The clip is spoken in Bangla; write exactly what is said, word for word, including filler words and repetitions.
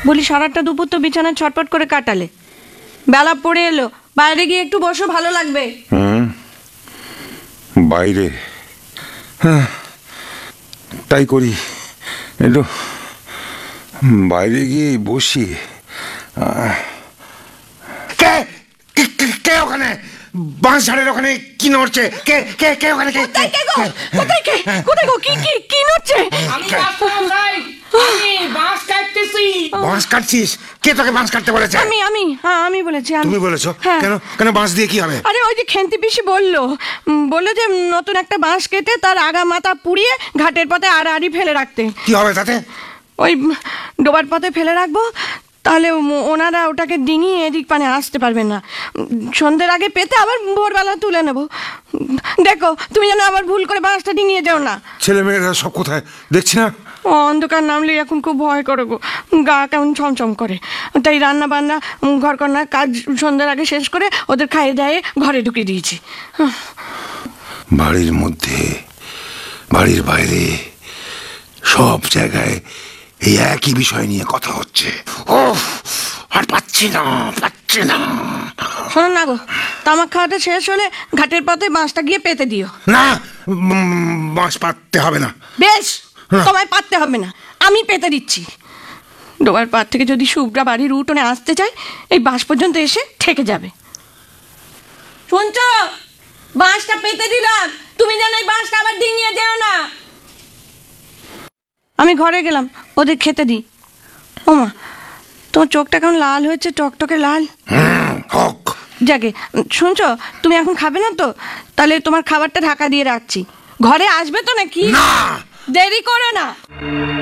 বলি সারাটা দুপুর তো বিছানায় ছটপট করে কাটালে, বেলা পড়ে এলো, বাইরে গিয়ে একটু বসো, ভালো লাগবে। হুম, বাইরে? হ্যাঁ, তাই করি। একটু বাইরে গিয়ে বসি। কে কে ওখানে? বাঁশ ঝাড়ের ওখানে কি নড়ছে? কে কে কে ওখানে? কে কোথায় কে গো? কোথায় কে? কোথায় গো? কি কি কি নড়ছে? আমি মাস্টারমশাই, আমি বাঁশ কাটতেছি। বাঁশ কাটছিস? কে তোকে বাঁশ কাটতে বলেছে? আমি আমি হ্যাঁ আমি বলেছি। তুমি বলেছো? হ্যাঁ। কেন কেন বাঁশ দিয়ে কি হবে? আরে ওই যে খেন্তি পিসি বললো বললো যে নতুন একটা বাঁশ কেটে তার আগা মাথা পুড়িয়ে ঘাটের পথে আড়াআড়ি ফেলে রাখতে। কি হবে তাতে? ওই ডোবার পথে ফেলে রাখবো, তাহলে ওনারা ওটাকে ডিঙিয়ে এদিক পানে আসতে পারবেন না। সন্ধ্যের আগে পেতে আবার ভোরবেলা তুলে নেব। দেখো তুমি যেন আবার ভুল করে বাঁশটা ডিঙিয়ে যাও না। ছেলে মেয়েরা সব কোথায় দেখছি না? অন্ধকার নামলে এখন খুব ভয় করে গো, গা কেমন ছমছম করে। তাই রান্না বান্না ঘর কন্যার কাজ সন্ধ্যার আগে শেষ করে ওদের খাইয়ে দায়ে ঘরে ঢুকিয়ে দিয়েছি। বাড়ির মধ্যে, বাড়ির বাইরে, সব জায়গায় এই একই বিষয় নিয়ে কথা হচ্ছে। ও আর পাচ্ছি না, পাচ্ছি না। শোনো না গো, তামাক খাওয়াটা শেষ হলে ঘাটের পথে বাঁশটা গিয়ে পেতে দিও। না, বাঁশ পাততে হবে না। বেশ, তোমায় পাততে হবে না, আমি পেতে দিচ্ছি। ডোবার পাড় থেকে যদি শুভ্রা বাড়ির উঠোনে আসতে চায়, এই বাঁশ পর্যন্ত এসে ঠেকে যাবে। শুনছো? বাঁশটা পেতে দিলাম, তুমি যেন এই বাঁশটা আবার ডিঙিয়ে যেও না। আমি ঘরে গেলাম, ওদের খেতে দিই। ওমা, তোমার চোখটা কেমন লাল হয়েছে, টকটকে লাল। যাকে শুনছো, তুমি এখন খাবে না তো? তাহলে তোমার খাবারটা ঢাকা দিয়ে রাখছি। ঘরে আসবে তো নাকি? না, দেরি করো না।